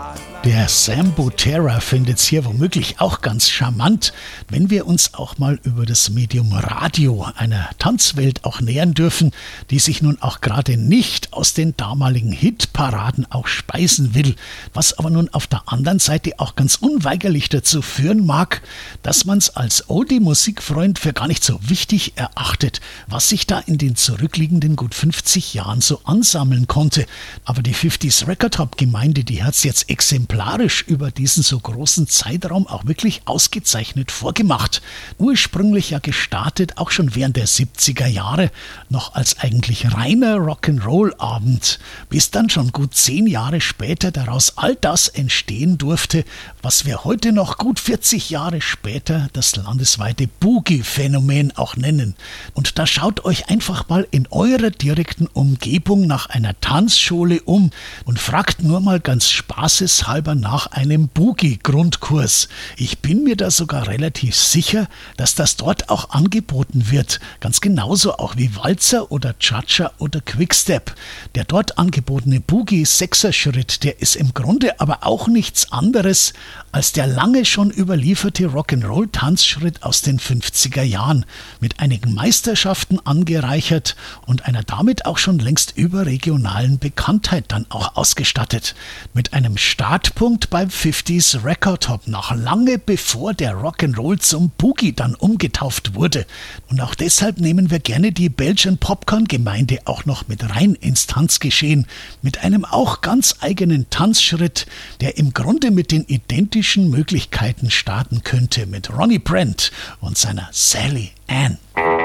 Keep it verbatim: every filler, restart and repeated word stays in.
Der Sam Butera findet's hier womöglich auch ganz charmant, wenn wir uns auch mal über das Medium Radio einer Tanzwelt auch nähern dürfen, die sich nun auch gerade nicht aus den damaligen Hitparaden auch speisen will, was aber nun auf der anderen Seite auch ganz unweigerlich dazu führen mag, dass man's als Oldie-Musikfreund für gar nicht so wichtig erachtet, was sich da in den zurückliegenden gut fünfzig Jahren so ansammeln konnte. Aber die fünfziger Record Hop Gemeinde, die hat's jetzt exemplarisch über diesen so großen Zeitraum auch wirklich ausgezeichnet vorgemacht. Ursprünglich ja gestartet, auch schon während der siebziger Jahre, noch als eigentlich reiner Rock'n'Roll-Abend, bis dann schon gut zehn Jahre später daraus all das entstehen durfte, was wir heute noch gut vierzig Jahre später das landesweite Boogie-Phänomen auch nennen. Und da schaut euch einfach mal in eurer direkten Umgebung nach einer Tanzschule um und fragt nur mal ganz spaßeshalber nach einem Boogie-Grundkurs. Ich bin mir da sogar relativ sicher, dass das dort auch angeboten wird. Ganz genauso auch wie Walzer oder Cha-Cha oder Quickstep. Der dort angebotene Boogie-Sechserschritt, der ist im Grunde aber auch nichts anderes als der lange schon überlieferte Rock'n'Roll-Tanzschritt aus den fünfziger Jahren, mit einigen Meisterschaften angereichert und einer damit auch schon längst überregionalen Bekanntheit dann auch ausgestattet. Mit einem Startpunkt beim fünfziger Record Hop, noch lange bevor der Rock'n'Roll zum Boogie dann umgetauft wurde. Und auch deshalb nehmen wir gerne die Belgian Popcorn-Gemeinde auch noch mit rein ins Tanzgeschehen, mit einem auch ganz eigenen Tanzschritt, der im Grunde mit den identischen Möglichkeiten starten könnte, mit Ronnie Brent und seiner Sally Ann.